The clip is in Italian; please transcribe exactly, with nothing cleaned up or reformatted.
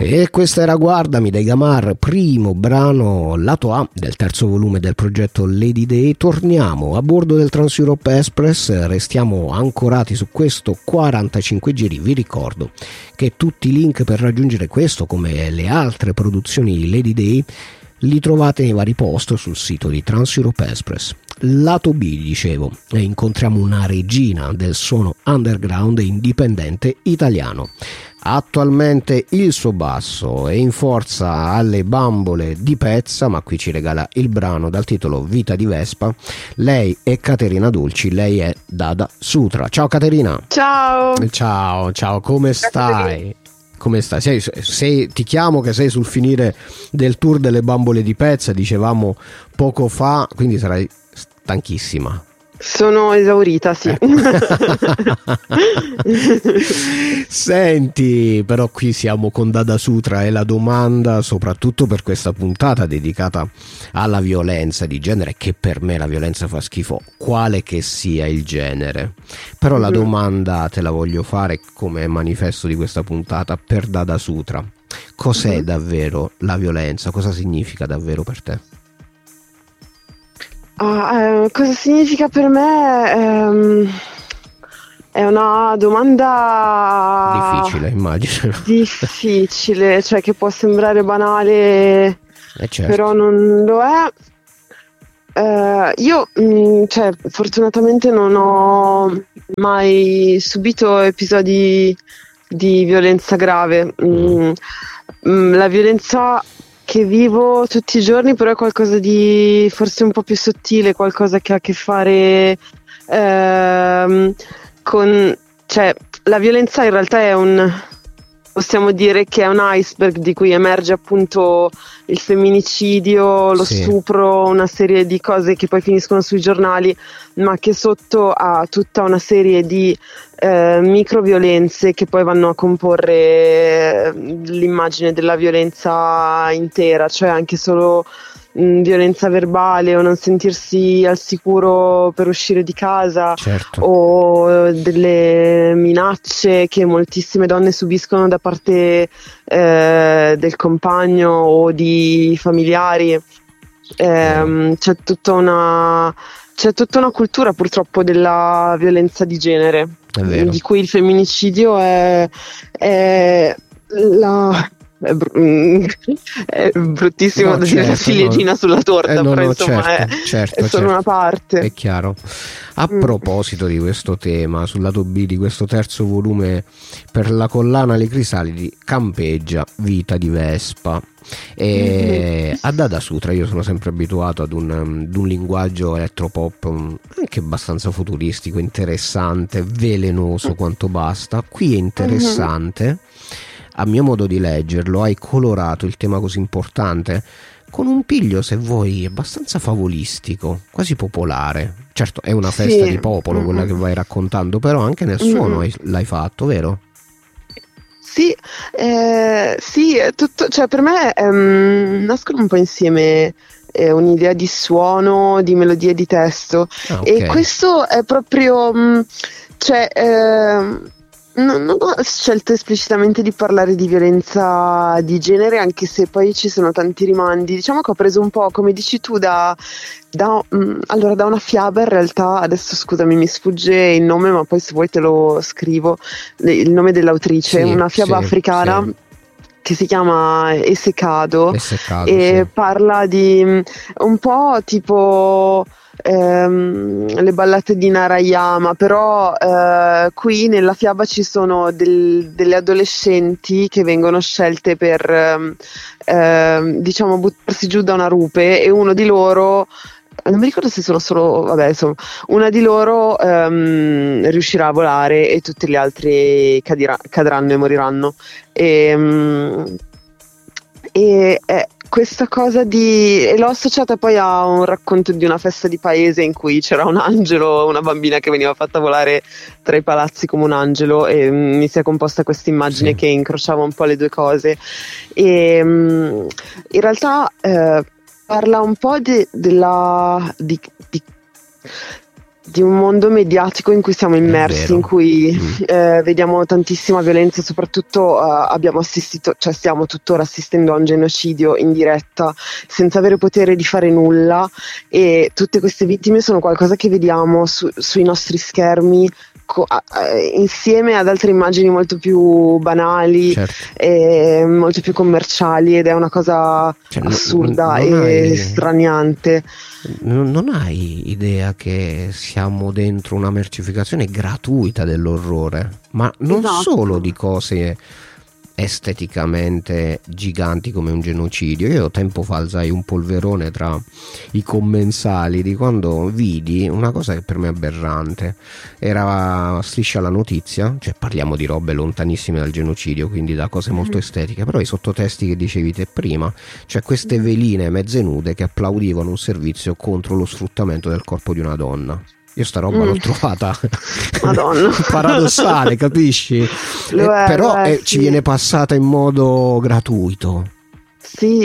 E questa era Guardami dei Gamar, primo brano lato A del terzo volume del progetto Lady Day. Torniamo a bordo del Trans-Europe Express, restiamo ancorati su questo quarantacinque giri. Vi ricordo che tutti i link per raggiungere questo, come le altre produzioni di Lady Day, li trovate nei vari post sul sito di Trans-Europe Express. Lato B, dicevo, e incontriamo una regina del suono underground e indipendente italiano. Attualmente il suo basso è in forza alle bambole di Pezza, ma qui ci regala il brano dal titolo Vita di Vespa. Lei è Caterina Dolci, lei è Dada Sutra. Ciao Caterina. Ciao. Ciao, ciao, come stai? Come stai? Sei, sei, ti chiamo che sei sul finire del tour delle bambole di Pezza, dicevamo poco fa, quindi sarai stanchissima. Sono esaurita, sì. Ecco. Senti, però qui siamo con Dada Sutra e la domanda, soprattutto per questa puntata dedicata alla violenza di genere, che per me la violenza fa schifo, quale che sia il genere. Però mm-hmm. la domanda te la voglio fare come manifesto di questa puntata per Dada Sutra. Cos'è mm-hmm. davvero la violenza? Cosa significa davvero per te? Ah, eh, cosa significa per me? Ehm, è una domanda difficile, immagino. Difficile, cioè che può sembrare banale, eh certo. però non lo è. Eh, io, mh, cioè, fortunatamente non ho mai subito episodi di violenza grave. Mm, mm, la violenza che vivo tutti i giorni però è qualcosa di forse un po' più sottile, qualcosa che ha a che fare ehm, con, cioè la violenza in realtà è un, possiamo dire che è un iceberg di cui emerge appunto il femminicidio, lo sì. stupro, una serie di cose che poi finiscono sui giornali, ma che sotto ha tutta una serie di eh, microviolenze che poi vanno a comporre l'immagine della violenza intera, cioè anche solo mh, violenza verbale o non sentirsi al sicuro per uscire di casa, certo. o delle minacce che moltissime donne subiscono da parte eh, del compagno o di familiari. Eh, c'è tutta una c'è tutta una cultura purtroppo della violenza di genere, di cui il femminicidio è, è la È, br- è bruttissimo no, da certo, dire la ciliegina no. sulla torta, eh, no, però no, insomma certo, è, certo, è solo certo. una parte. È chiaro. A mm. proposito di questo tema, sul lato B di questo terzo volume per la collana Le Crisalidi campeggia Vita di Vespa. E mm-hmm. a Dada Sutra io sono sempre abituato ad un, ad un linguaggio elettropop anche abbastanza futuristico, interessante, velenoso quanto basta. Qui è interessante. Mm-hmm. A mio modo di leggerlo, hai colorato il tema così importante con un piglio, se vuoi, abbastanza favolistico, quasi popolare. Certo, è una sì. festa di popolo mm-hmm. quella che vai raccontando, però anche nel suono mm-hmm. l'hai fatto, vero? Sì, eh, sì, è tutto, cioè per me ehm, nascono un po' insieme eh, un'idea di suono, di melodia e di testo. Ah, okay. E questo è proprio, mh, cioè... Eh, Non, non ho scelto esplicitamente di parlare di violenza di genere, anche se poi ci sono tanti rimandi. Diciamo che ho preso un po', come dici tu, da, da, mh, allora, da una fiaba in realtà. Adesso scusami, mi sfugge il nome, ma poi se vuoi te lo scrivo, il nome dell'autrice, sì, una fiaba sì, africana sì. che si chiama Esecado, Esecado e sì. parla di mh, un po' tipo... Ehm, le ballate di Narayama, però eh, qui nella fiaba ci sono del, delle adolescenti che vengono scelte per ehm, ehm, diciamo buttarsi giù da una rupe, e uno di loro, non mi ricordo se sono solo, vabbè insomma, una di loro ehm, riuscirà a volare e tutti gli altri cadira, cadranno e moriranno. E, e eh, questa cosa di, e l'ho associata poi a un racconto di una festa di paese in cui c'era un angelo, una bambina che veniva fatta volare tra i palazzi come un angelo, e mm, mi si è composta questa immagine sì. che incrociava un po' le due cose. E mm, in realtà eh, parla un po' de, della di, di di un mondo mediatico in cui siamo immersi, in cui mm. eh, vediamo tantissima violenza, soprattutto eh, abbiamo assistito, cioè stiamo tuttora assistendo a un genocidio in diretta senza avere potere di fare nulla, e tutte queste vittime sono qualcosa che vediamo su, sui nostri schermi co- eh, insieme ad altre immagini molto più banali, certo. e molto più commerciali, ed è una cosa cioè, assurda non, non e hai... straniante. Non hai idea che siamo dentro una mercificazione gratuita dell'orrore, ma non esatto. solo di cose esteticamente giganti come un genocidio. Io tempo fa alzai un polverone tra i commensali di quando vidi una cosa che per me è aberrante. Era Striscia la notizia, cioè parliamo di robe lontanissime dal genocidio, quindi da cose molto estetiche, però i sottotesti che dicevi te prima, cioè queste veline mezze nude che applaudivano un servizio contro lo sfruttamento del corpo di una donna. Io sta roba mm. l'ho trovata paradossale, capisci? Eh, è, però è, eh, sì. ci viene passata in modo gratuito. Sì,